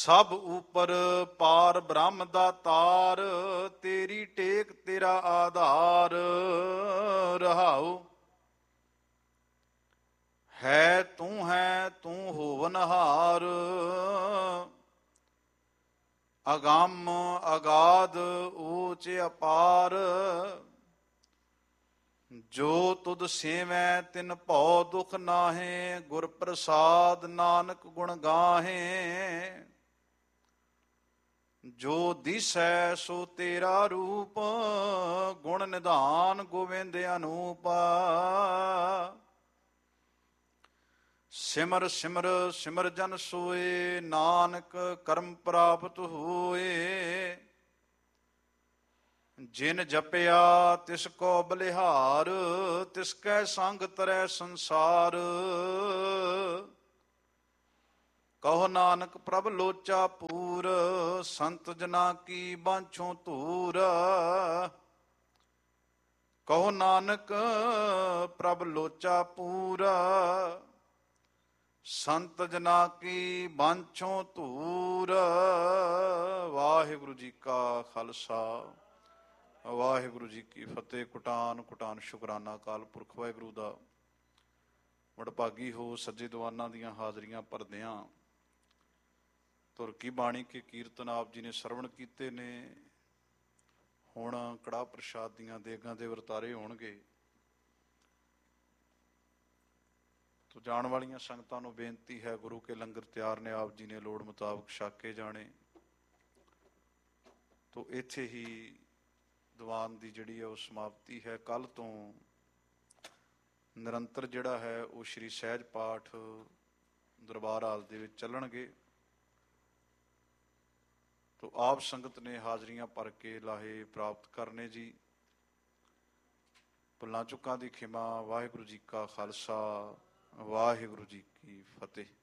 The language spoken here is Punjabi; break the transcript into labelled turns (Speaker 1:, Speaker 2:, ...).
Speaker 1: ਸਭ ਉਪਰ ਪਾਰ ਬ੍ਰਹਮ ਦਾ ਤਾਰ, ਤੇਰੀ ਟੇਕ ਤੇਰਾ ਆਧਾਰ। ਰਹਾਉ ਹੈ ਤੂੰ ਹੋਵਨਹਾਰ, ਅਗੰਮ ਅਗਾਧ ਊਚ ਅਪਾਰ। ਜੋ ਤੁਧ ਸੇਵੈ ਤਿਨ ਭਉ ਦੁਖ ਨਾਹੇ, ਗੁਰ ਪ੍ਰਸਾਦ ਨਾਨਕ ਗੁਣ ਗਾਹੇ। ਜੋ ਦਿਸੈ ਸੋ ਤੇਰਾ ਰੂਪ, ਗੁਣ ਨਿਧਾਨ ਗੋਵਿੰਦ ਅਨੂਪ। ਸਿਮਰ ਸਿਮਰ ਸਿਮਰ ਜਨ ਸੋਏ, ਨਾਨਕ ਕਰਮ ਪ੍ਰਾਪਤ ਹੋਏ। ਜਿਨ ਜਪਿਆ ਤਿਸ ਕੋ ਬਲਿਹਾਰ, ਤਿਸ ਕੈ ਸੰਗ ਤਰੈ ਸੰਸਾਰ। ਕਹੋ ਨਾਨਕ ਪ੍ਰਭ ਲੋਚਾ ਪੂਰ, ਸੰਤ ਜਨਾ ਕੀ ਬਾਂਛੋਂ ਧੂਰ। ਕਹੋ ਨਾਨਕ ਪ੍ਰਭ ਲੋਚਾ ਪੂਰ, ਸੰਤ ਜਨਾ ਕੀ ਬਾਂਛੋਂ ਧੂਰ। ਵਾਹਿਗੁਰੂ ਜੀ ਕਾ ਖਾਲਸਾ, ਵਾਹਿਗੁਰੂ ਜੀ ਕੀ ਫਤਿਹ। ਕੁਟਾਨ ਕੁਟਾਨ ਸ਼ੁਕਰਾਨਾ ਅਕਾਲ ਪੁਰਖ ਵਾਹਿਗੁਰੂ ਦਾ। ਵਡਭਾਗੀ ਹੋ ਸੱਜੇ ਦੀਵਾਨਾਂ ਦੀਆਂ ਹਾਜ਼ਰੀਆਂ ਭਰਦਿਆਂ। ਤੁਰ ਕੀ ਬਾਣੀ ਕੇ ਕੀਰਤਨ ਆਪ ਜੀ ਨੇ ਸਰਵਣ ਕੀਤੇ ਨੇ। ਹੁਣ ਕੜਾਹ ਪ੍ਰਸ਼ਾਦ ਦੀਆਂ ਦੇਗਾਂ ਦੇ ਵਰਤਾਰੇ ਹੋਣਗੇ। ਤੋ ਜਾਣ ਵਾਲੀਆਂ ਸੰਗਤਾਂ ਨੂੰ ਬੇਨਤੀ ਹੈ, ਗੁਰੂ ਕੇ ਲੰਗਰ ਤਿਆਰ ਨੇ, ਆਪ ਜੀ ਨੇ ਲੋੜ ਮੁਤਾਬਕ ਛਕ ਜਾਣੇ। ਤੋ ਇੱਥੇ ਹੀ ਦੀਵਾਨ ਦੀ ਜਿਹੜੀ ਹੈ ਉਹ ਸਮਾਪਤੀ ਹੈ। ਕੱਲ੍ਹ ਤੋਂ ਨਿਰੰਤਰ ਜਿਹੜਾ ਹੈ ਉਹ ਸ਼੍ਰੀ ਸਹਿਜ ਪਾਠ ਦਰਬਾਰ ਹਾਲ ਦੇ ਵਿੱਚ ਚੱਲਣਗੇ। ਤੋ ਆਪ ਸੰਗਤ ਨੇ ਹਾਜ਼ਰੀਆਂ ਭਰ ਕੇ ਲਾਹੇ ਪ੍ਰਾਪਤ ਕਰਨੇ ਜੀ। ਭੁੱਲਾਂ ਚੁੱਕਾਂ ਦੀ ਖਿਮਾ। ਵਾਹਿਗੁਰੂ ਜੀ ਕਾ ਖਾਲਸਾ, ਵਾਹਿਗੁਰੂ ਜੀ ਕੀ ਫਤਿਹ।